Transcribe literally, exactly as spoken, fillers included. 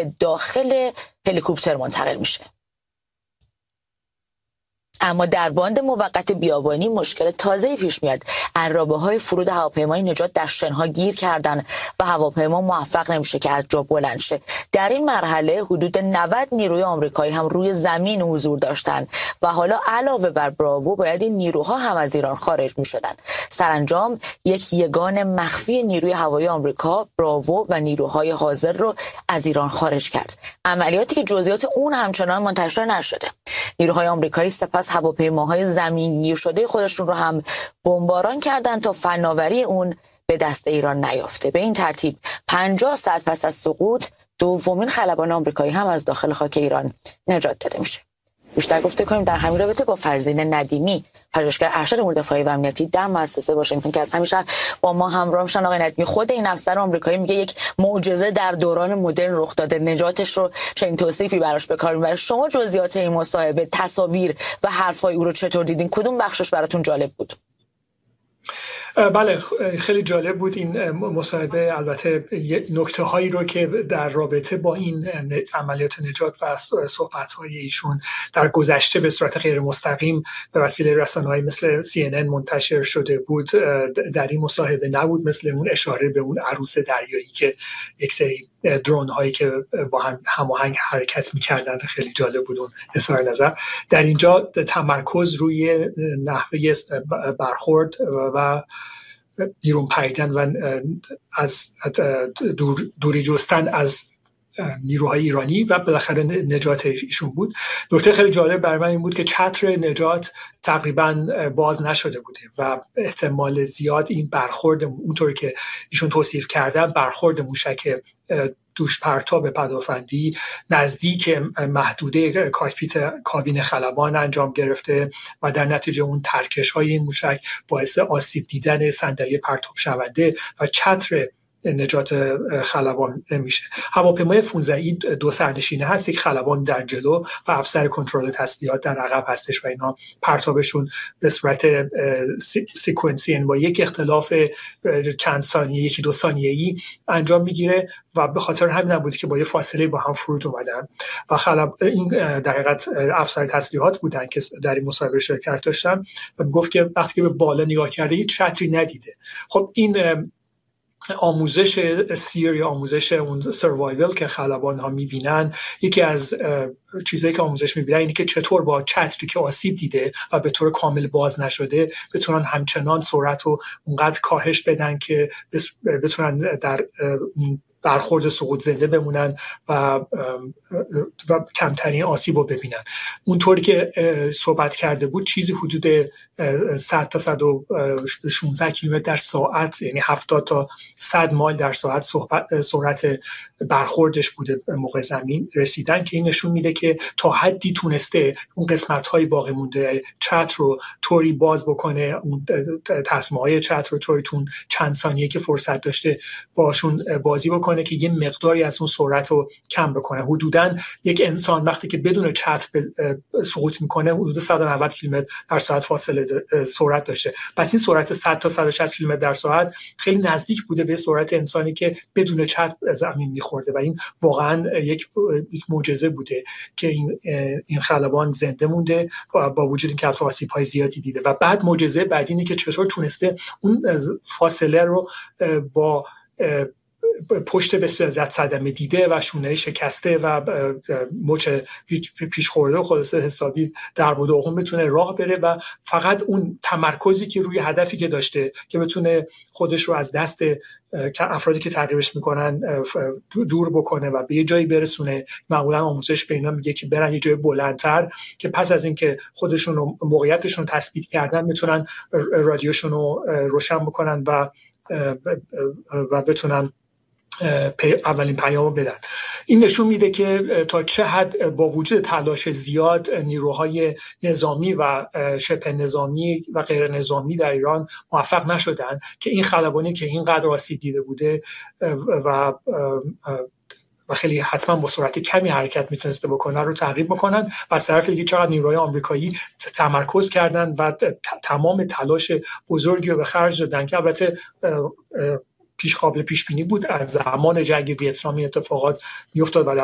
به داخل هلیکوپتر منتقل میشه. اما در باند موقت بیابانی مشکل تازه‌ای پیش میاد. عرابه‌های فرود هواپیمای نجات در شنها گیر کردن و هواپیما موفق نمیشه که از جا بلند شه. در این مرحله حدود نود نیروی آمریکایی هم روی زمین حضور داشتن و حالا علاوه بر براوو باید این نیروها هم از ایران خارج میشدن. سرانجام یک یگان مخفی نیروی هوایی آمریکا براوو و نیروهای حاضر رو از ایران خارج کرد. عملیاتی که جزئیات اون همچنان منتشر نشده. نیروهای آمریکایی سپس هواپیماهای زمینگیر شده خودشون رو هم بمباران کردن تا فناوری اون به دست ایران نیافته. به این ترتیب پنجاه ساعت پس از سقوط دومین خلبان آمریکایی هم از داخل خاک ایران نجات داده میشه. بیشتر گفته کنیم در همین رابطه با فرزین ندیمی، پژوهشگر ارشد امور دفاعی و امنیتی در مؤسسه واشنگتن که از همیشه با ما همراه میشن. آقای ندیمی، خود این افسر آمریکایی میگه یک معجزه در دوران مدرن رخ داده، نجاتش رو چنین توصیفی براش به کار میبره. شما جزئیات این مصاحبه، تصاویر و حرفای او رو چطور دیدین؟ کدوم بخشش براتون جالب بود؟ بله، خیلی جالب بود این مصاحبه. البته نکته هایی رو که در رابطه با این عملیات نجات و صحبت های ایشون در گذشته به صورت غیر مستقیم به وسیله رسانه‌های مثل سی ان ان منتشر شده بود در این مصاحبه نبود، مثل اون اشاره به اون عروس دریایی که یک سری درون هایی که با هم هماهنگ حرکت می‌کردن. خیلی جالب بود اون اظهار نظر. در اینجا تمرکز روی نحوه برخورد و بیرون پریدن و از دور دوری جستن از نیروهای ایرانی و بالاخره نجات ایشون بود. نکته خیلی جالب برای من این بود که چتر نجات تقریبا باز نشده بوده و احتمال زیاد این برخورد اونطوری که ایشون توصیف کردن، برخورد موشک دوش پرتاب پدافندی نزدیک محدوده کاکپیت کابین خلبان انجام گرفته و در نتیجه اون ترکش های این موشک باعث آسیب دیدن صندلی پرتاب شونده و چتر نجات خلبان میشه. هواپیمای پانزده ای دو سرنشینه هست، یک خلبان در جلو و افسر کنترل تسلیحات در عقب هستش و اینا پرتابشون به صورت سیکونسی با یک اختلاف چند ثانیه، یکی دو ثانیه‌ای انجام میگیره و به خاطر همین هم بود که با یه فاصله با هم فرود اومدن و خلب این در حقیقت افسر تسلیحات بودن که در این مصاحبه شرکت داشتن و گفت که وقتی به بالا نگاه کرده هیچ چتری ندیده. خب این آموزش سیر یا آموزش اون سروایوال که خلبان ها میبینن، یکی از چیزایی که آموزش میبینن اینه که چطور با چتری که آسیب دیده و به طور کامل باز نشده بتونن همچنان سرعت رو اونقدر کاهش بدن که بتونن در برخورد سقوط زنده بمونن و و کمترین آسیب رو ببینن. اونطوری که صحبت کرده بود چیزی حدود صد تا صد و شانزده کیلومتر در ساعت، یعنی هفتاد تا صد مایل در ساعت سرعت برخوردش بوده موقع زمین رسیدن، که این نشون میده که تا حدی تونسته اون قسمت‌های باقی مونده چتر رو طوری باز بکنه، اون تسمه‌های چتر رو طوری تون چند ثانیه که فرصت داشته باشون بازی بکنه که یه مقداری از اون سرعت رو کم بکنه. حدوداً یک انسان وقتی که بدون چتر سقوط میکنه حدود صد و نود کیلومتر در ساعت فاصله سرعت داشته. پس این سرعت صد تا صد و شصت کیلومتر در ساعت خیلی نزدیک بوده به سرعت انسانی که بدون چتر زمین میخورده و این واقعاً یک یک معجزه بوده که این این خلبان زنده مونده با وجود اینکه آسیب‌های زیادی دیده. و بعد معجزه بعدی اینه که چطور تونسته اون فاصله رو با پشت به صدت صدمه دیده و شونه شکسته و مچ پیش خورده و خلاصه حسابی در و دوم بتونه راه بره و فقط اون تمرکزی که روی هدفی که داشته که بتونه خودش رو از دست افرادی که تعقیبش میکنن دور بکنه و به یه جایی برسونه. معمولا آموزش به اینا میگه که برن یه جای بلندتر که پس از اینکه خودشون رو موقعیتشون تثبیت کردن میتونن رادیوشون رو روشن بکنن و و بتونن اولین پیامو بدن. این نشون میده که تا چه حد با وجود تلاش زیاد نیروهای نظامی و شبه نظامی و غیر نظامی در ایران موفق نشدن که این خلبانی که اینقدر آسیب دیده بوده و و خیلی حتما با سرعت کمی حرکت میتونسته بکنن رو تعقیب بکنن و از طرف دیگه چقدر نیروهای آمریکایی تمرکز کردن و تمام تلاش بزرگی رو به خرج دادن که البته پیش قابل پیش بینی بود. از زمان جنگ ویتنام این اتفاقات میافتاد و